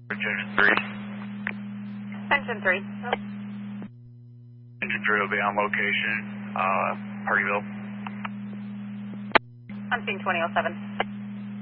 Engine 3. Engine 3. Engine 3 will be on location, Hardyville. I'm seeing 2007.